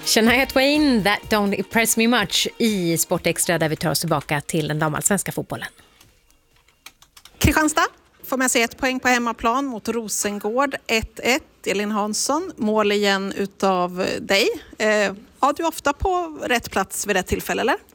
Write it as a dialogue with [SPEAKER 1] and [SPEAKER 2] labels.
[SPEAKER 1] Shania Twain, That Don't Impress Me Much i Sportextra, där vi tar oss tillbaka till den damallsvenska fotbollen.
[SPEAKER 2] Kristianstad får med sig 1 poäng på hemmaplan mot Rosengård. 1-1. Elin Hansson, mål igen utav dig. Ja, du är ofta på rätt plats vid rätt tillfälle, eller?